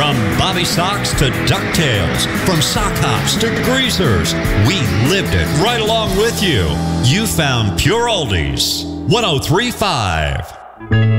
From Bobby Socks to DuckTales, from sock hops to greasers, we lived it right along with you. You found Pure Oldies 103.5.